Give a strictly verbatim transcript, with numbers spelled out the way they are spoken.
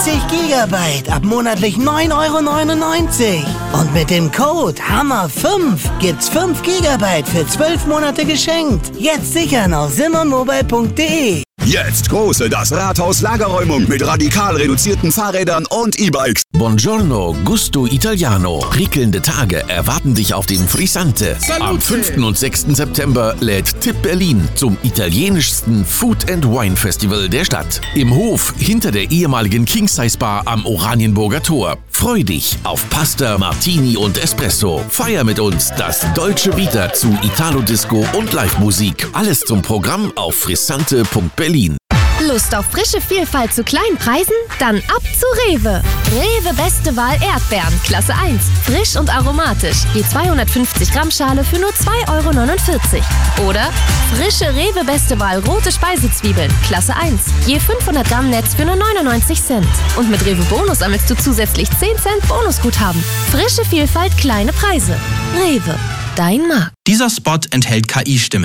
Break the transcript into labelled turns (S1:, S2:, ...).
S1: dreißig Gigabyte ab monatlich neun Euro neunundneunzig. Und mit dem Code Hammer fünf gibt's fünf Gigabyte für zwölf Monate geschenkt. Jetzt sichern auf simmermobile punkt de.
S2: Jetzt große Das Rathaus Lagerräumung mit radikal reduzierten Fahrrädern und E-Bikes.
S3: Buongiorno, Gusto Italiano. Prickelnde Tage erwarten dich auf dem Frisante.
S4: Salute.
S3: Am fünften und sechsten September lädt Tipp Berlin zum italienischsten Food and Wine Festival der Stadt. Im Hof hinter der ehemaligen King Size Bar am Oranienburger Tor. Freu dich auf Pasta, Martini und Espresso. Feier mit uns das Dolce Vita zu Italo-Disco und Live-Musik. Alles zum Programm auf frisante punkt berlin.
S5: Lust auf frische Vielfalt zu kleinen Preisen? Dann ab zu Rewe. Rewe Beste Wahl Erdbeeren, Klasse eins. Frisch und aromatisch. Je zweihundertfünfzig Gramm Schale für nur zwei Euro neunundvierzig. Oder frische Rewe Beste Wahl rote Speisezwiebeln, Klasse eins. Je fünfhundert Gramm Netz für nur neunundneunzig Cent. Und mit Rewe Bonus sammelst du zusätzlich zehn Cent Bonusguthaben. Frische Vielfalt, kleine Preise. Rewe, dein Markt.
S6: Dieser Spot enthält K I-Stimmen.